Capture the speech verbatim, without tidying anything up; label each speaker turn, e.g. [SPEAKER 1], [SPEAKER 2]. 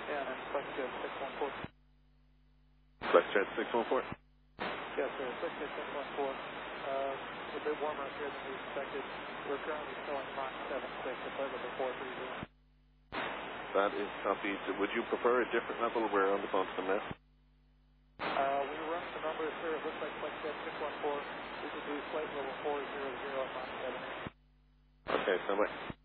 [SPEAKER 1] Yeah, and FlexJet six one four.
[SPEAKER 2] FlexJet six one four?
[SPEAKER 1] Yes, sir. FlexJet six one four. Uh, it's a bit warmer up here than we expected. We're currently showing Mach seven six, a flight level four three zero.
[SPEAKER 2] That is copied. Would you prefer a different level? We're on the phone to the Met.
[SPEAKER 1] Uh, we run the numbers here. It looks like FlexJet six one four. We could do flight level four zero zero at Mach seven.
[SPEAKER 2] Okay, stand by.